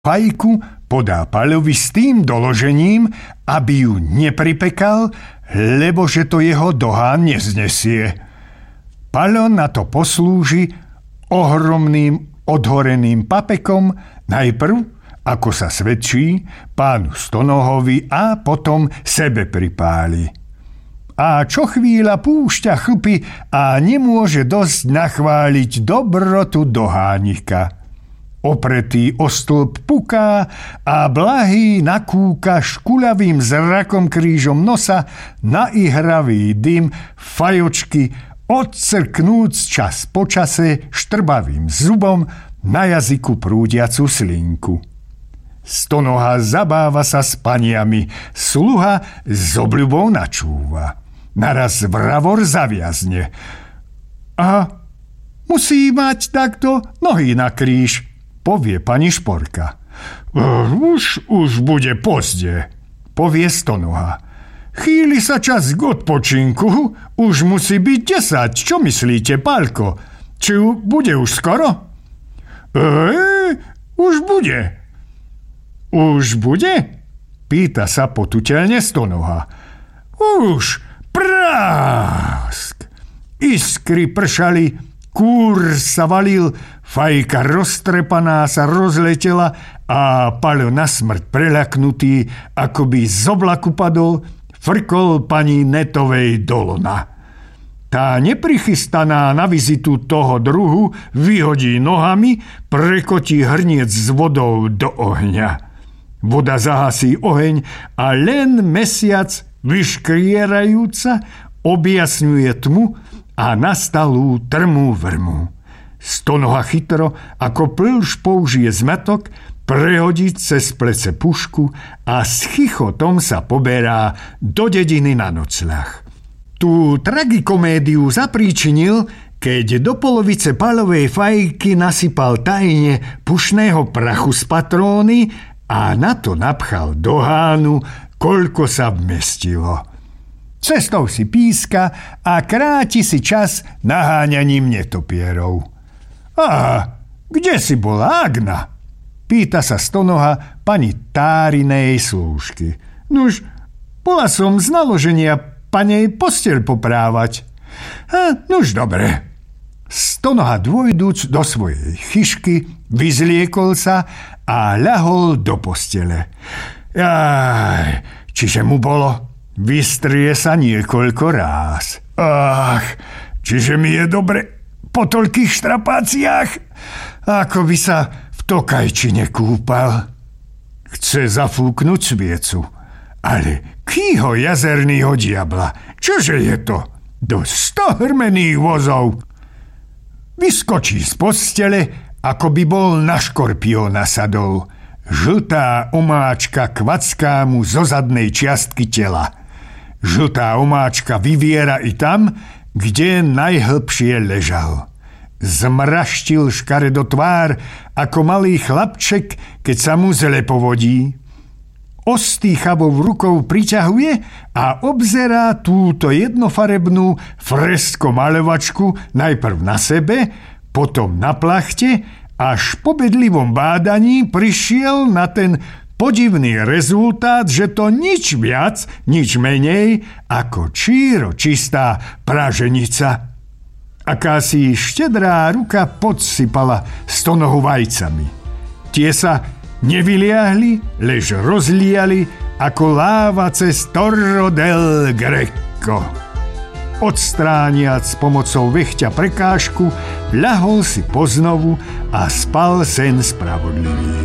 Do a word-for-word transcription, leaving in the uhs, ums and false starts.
fajku podá Paľovi s tým doložením, aby ju nepripekal, lebo že to jeho dohán neznesie. Paľo na to poslúži ohromným odhoreným papekom najprv, ako sa svedčí, pánu Stonohovi a potom sebe pripáli. A čo chvíľa púšťa chlpy a nemôže dosť nachváliť dobrotu dohánika. Opretý o stĺp puká a blahý nakúka škuľavým zrakom krížom nosa na ihravý dym fajočky, odcrknúc čas po čase štrbavým zubom na jazyku prúdiacu slinku. Stonoha zabáva sa s paniami, sluha s obľubou načúva. Naraz vravor zaviazne. A musí mať takto nohy na kríž, povie pani Šporka. Už, už bude pozde, povie Stonoha. Chýli sa čas k odpočinku, už musí byť desať. Čo myslíte, Pálko? Či bude už skoro? Eee, už bude. Už bude? Pýta sa potuteľne Stonoha. Už, prásk! Iskry pršali, kúr sa valil, fajka roztrepaná sa rozletela a Paľo na smrť preľaknutý, akoby z oblaku padol, frkol pani Netovej do lona. Tá neprichystaná na vizitu toho druhu vyhodí nohami, prekotí hrniec s vodou do ohňa. Voda zahasí oheň a len mesiac, vyškrierajúca, objasňuje tmu a nastalú trmú vrmu. Stonoha chytro, ako plž použije zmetok, prehodí cez plece pušku a s chichotom sa poberá do dediny na nocľah. Tú tragikomédiu zapríčinil, keď do polovice Paľovej fajky nasypal tajne pušného prachu z patróny a na to napchal do hánu, koľko sa vmestilo. Cestou si píska a kráti si čas naháňaním netopierov. A kde si bola, Agna? Pýta sa Stonoha pani Tárinej slúžky. Nuž, bola som z naloženia panej posteľ poprávať. A, nuž dobre. Stonoha dôjdúc do svojej chyšky, vyzliekol sa a ľahol do postele. Jaj, čiže mu bolo? Vystrie sa niekoľko ráz. Ach, čiže mi je dobre po toľkých štrapáciách, ako by sa v tokajčine kúpal. Chce zafúknuť sviecu, ale kýho jazernýho diabla? Čože je to? Do sto hrmených vozov. Vyskočí z postele, ako by bol na škorpióna sadol. Žltá omáčka kvacká mu zo zadnej čiastky tela. Žltá omáčka vyviera i tam, kde najhlbšie ležal. Zmraštil škaredo tvár, ako malý chlapček, keď sa mu zle povodí. Ostýchavou rukou priťahuje a obzerá túto jednofarebnú fresko-maľovačku najprv na sebe, potom na plachte, až po bedlivom bádaní prišiel na ten podivný rezultát, že to nič viac, nič menej ako číro čistá praženica. Akási štedrá ruka podsypala Stonohu vajcami. Tie sa nevyliahli, lež rozliali ako láva cez Torro del Greco. Odstrániac pomocou vechťa prekážku, ľahol si poznovu a spal sen spravodlivý.